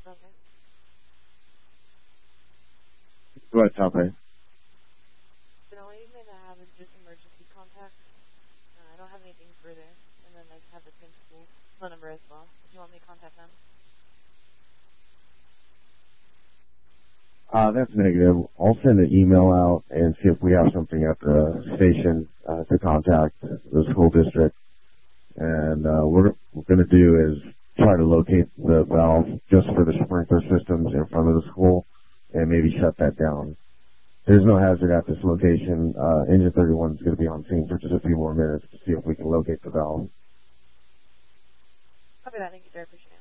Okay. Go ahead, Tape. The only thing I have is just emergency contact. I don't have anything further. And then I have the same school phone number as well. If you want me to contact them. That's negative. I'll send an email out and see if we have something at the station to contact the school district. And what we're going to do is try to locate the valve just for the sprinkler systems in front of the school and maybe shut that down. There's no hazard at this location. Engine 31 is going to be on scene for just a few more minutes to see if we can locate the valve. Copy that. Thank you, sir. Appreciate it.